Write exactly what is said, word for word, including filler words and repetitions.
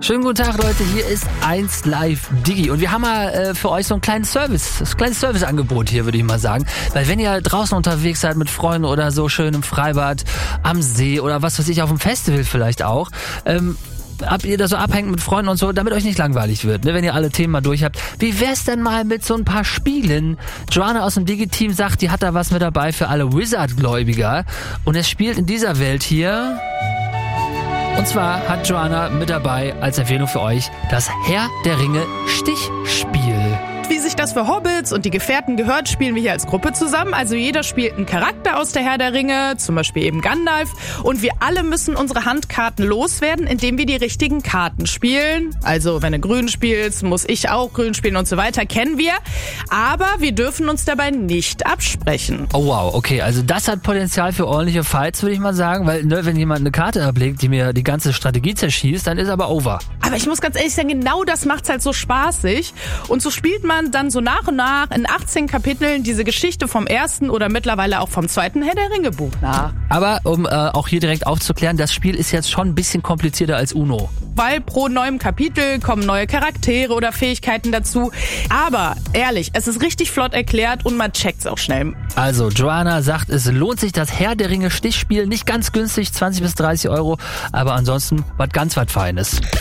Schönen guten Tag, Leute. Hier ist eins Live Digi. Und wir haben mal äh, für euch so ein kleines Service, das kleines Serviceangebot hier, würde ich mal sagen. Weil wenn ihr draußen unterwegs seid mit Freunden oder so, schön im Freibad, am See oder was weiß ich, auf dem Festival vielleicht auch, ähm, habt ihr da so abhängt mit Freunden und so, damit euch nicht langweilig wird, ne, wenn ihr alle Themen mal durch habt. Wie wär's denn mal mit so ein paar Spielen? Joanna aus dem Digi-Team sagt, die hat da was mit dabei für alle Wizard-Gläubiger. Und es spielt in dieser Welt hier... Und zwar hat Joanna mit dabei als Empfehlung für euch das Herr der Ringe Stichspiel. Wie sich das für Hobbits und die Gefährten gehört, spielen wir hier als Gruppe zusammen. Also jeder spielt einen Charakter aus der Herr der Ringe, zum Beispiel eben Gandalf. Und wir alle müssen unsere Handkarten loswerden, indem wir die richtigen Karten spielen. Also wenn du grün spielst, muss ich auch grün spielen und so weiter, kennen wir. Aber wir dürfen uns dabei nicht absprechen. Oh wow, okay, also das hat Potenzial für ordentliche Fights, würde ich mal sagen. Weil ne, wenn jemand eine Karte ablegt, die mir die ganze Strategie zerschießt, dann ist aber over. Aber ich muss ganz ehrlich sagen, genau das macht's halt so spaßig. Und so spielt man dann so nach und nach in achtzehn Kapiteln diese Geschichte vom ersten oder mittlerweile auch vom zweiten Herr der Ringe Buch nach. Aber um äh, auch hier direkt aufzuklären, das Spiel ist jetzt schon ein bisschen komplizierter als Uno. Weil pro neuem Kapitel kommen neue Charaktere oder Fähigkeiten dazu. Aber ehrlich, es ist richtig flott erklärt und man checkt's auch schnell. Also Joanna sagt, es lohnt sich das Herr der Ringe Stichspiel. Nicht ganz günstig, zwanzig bis dreißig Euro. Aber ansonsten was ganz was Feines.